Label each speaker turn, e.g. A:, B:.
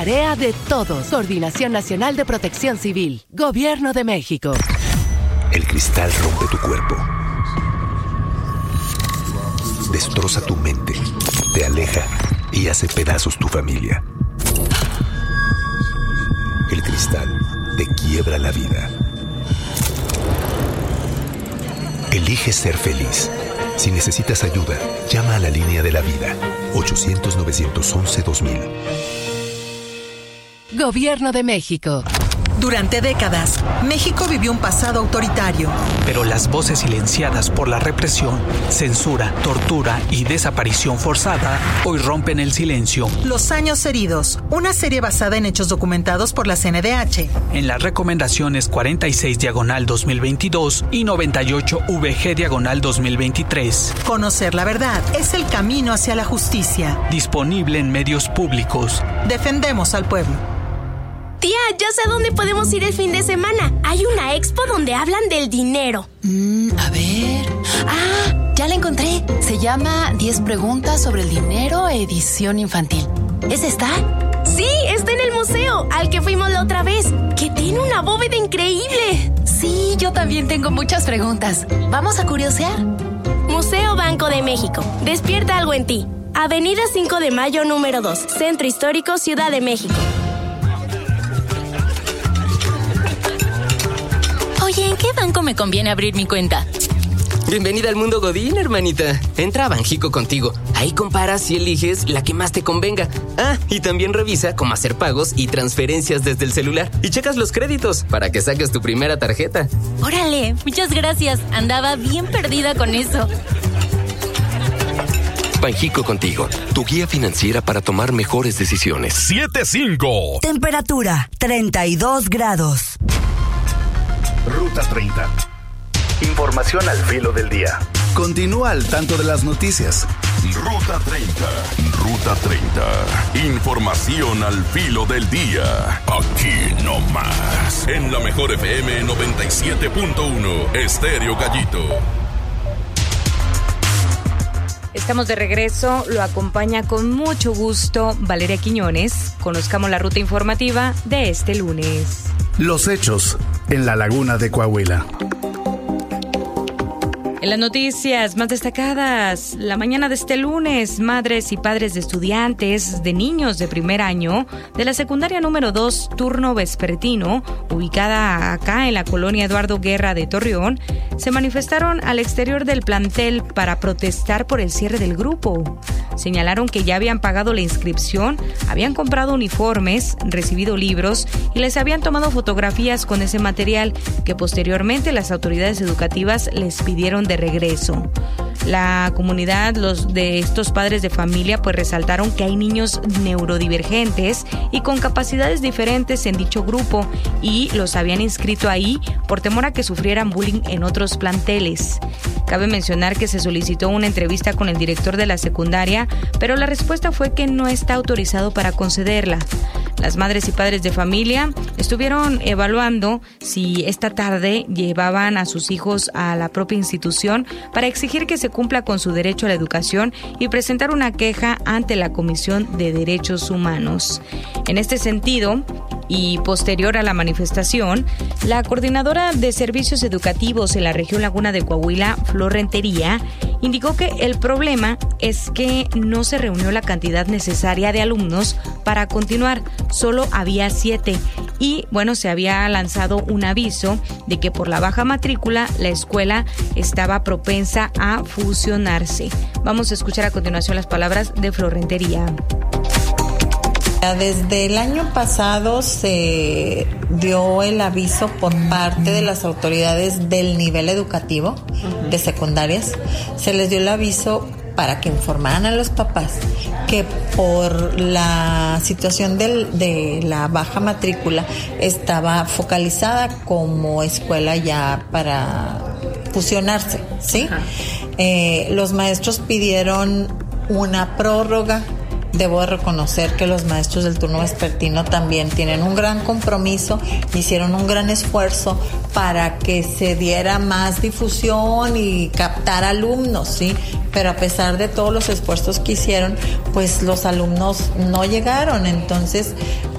A: tarea de todos. Coordinación Nacional de Protección Civil. Gobierno de México.
B: El cristal rompe tu cuerpo. Destroza tu mente. Te aleja y hace pedazos tu familia. El cristal te quiebra la vida. Elige ser feliz. Si necesitas ayuda, llama a la línea de la vida. 800-911-2000.
A: Gobierno de México.
C: Durante décadas, México vivió un pasado autoritario.
D: Pero las voces silenciadas por la represión, censura, tortura y desaparición forzada hoy rompen el silencio.
C: Los años heridos, una serie basada en hechos documentados por la CNDH.
D: En las recomendaciones 46/2022 y 98-VG/2023.
C: Conocer la verdad es el camino hacia la justicia.
D: Disponible en medios públicos.
C: Defendemos al pueblo.
E: Tía, ya sé a dónde podemos ir el fin de semana. Hay una expo donde hablan del dinero.
F: A ver... ¡Ah! Ya la encontré. Se llama 10 preguntas sobre el dinero, edición infantil. ¿Esa está?
E: Sí, está en el museo, al que fuimos la otra vez, que tiene una bóveda increíble.
F: Sí, yo también tengo muchas preguntas. ¿Vamos a curiosear?
E: Museo Banco de México. Despierta algo en ti. Avenida 5 de Mayo, número 2. Centro Histórico, Ciudad de México.
F: Oye, ¿en qué banco me conviene abrir mi cuenta?
G: Bienvenida al mundo Godín, hermanita. Entra a Banjico Contigo. Ahí comparas y eliges la que más te convenga. Ah, y también revisa cómo hacer pagos y transferencias desde el celular. Y checas los créditos para que saques tu primera tarjeta.
F: Órale, muchas gracias. Andaba bien perdida con eso.
B: Banjico Contigo, tu guía financiera para tomar mejores decisiones.
H: 7.5.
I: Temperatura, 32 grados.
H: Ruta 30. Información al filo del día. Continúa al tanto de las noticias. Ruta 30. Ruta 30. Información al filo del día. Aquí no más. En la mejor FM 97.1. Estéreo Gallito.
J: Estamos de regreso, lo acompaña con mucho gusto Valeria Quiñones. Conozcamos la ruta informativa de este lunes.
H: Los hechos en la Laguna de Coahuila.
J: En las noticias más destacadas, la mañana de este lunes, madres y padres de estudiantes de niños de primer año de la secundaria número 2, turno vespertino, ubicada acá en la colonia Eduardo Guerra de Torreón, se manifestaron al exterior del plantel para protestar por el cierre del grupo. Señalaron que ya habían pagado la inscripción, habían comprado uniformes, recibido libros y les habían tomado fotografías con ese material que posteriormente las autoridades educativas les pidieron de regreso. La comunidad, los de estos padres de familia, pues resaltaron que hay niños neurodivergentes y con capacidades diferentes en dicho grupo y los habían inscrito ahí por temor a que sufrieran bullying en otros planteles. Cabe mencionar que se solicitó una entrevista con el director de la secundaria, pero la respuesta fue que no está autorizado para concederla. Las madres y padres de familia estuvieron evaluando si esta tarde llevaban a sus hijos a la propia institución para exigir que se cumpla con su derecho a la educación y presentar una queja ante la Comisión de Derechos Humanos. En este sentido, y posterior a la manifestación, la coordinadora de servicios educativos en la región Laguna de Coahuila, Flor Rentería, indicó que el problema es que no se reunió la cantidad necesaria de alumnos para continuar, solo había 7 y bueno, se había lanzado un aviso de que por la baja matrícula la escuela estaba propensa a fusionarse. Vamos a escuchar a continuación las palabras de Flor Rentería.
K: Desde el año pasado se dio el aviso por parte de las autoridades del nivel educativo de secundarias. Se les dio el aviso para que informaran a los papás que por la situación de la baja matrícula estaba focalizada como escuela ya para fusionarse, ¿sí? Los maestros pidieron una prórroga. Debo reconocer que los maestros del turno vespertino también tienen un gran compromiso, hicieron un gran esfuerzo para que se diera más difusión y captar alumnos, ¿sí? Pero a pesar de todos los esfuerzos que hicieron, pues los alumnos no llegaron. Entonces,